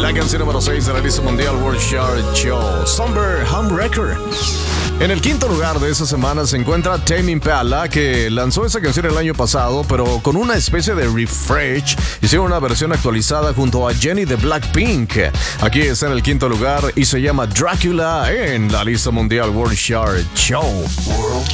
La canción número 6 de la lista mundial World Chart Show, Somber Homewrecker. En el quinto lugar de esta semana se encuentra Tame Impala, que lanzó esa canción el año pasado, pero con una especie de refresh. Hicieron una versión actualizada junto a Jenny de Blackpink. Aquí está en el quinto lugar y se llama Dracula en la lista mundial World Chart Show.